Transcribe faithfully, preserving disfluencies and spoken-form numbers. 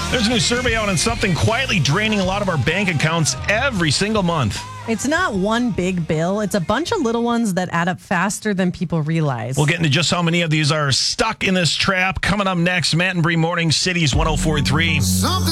There's a new survey out on something quietly draining a lot of our bank accounts every single month. It's not one big bill. It's a bunch of little ones that add up faster than people realize. We'll get into just how many of these are stuck in this trap. Coming up next, Matt and Bree Morning Cities one oh four point three.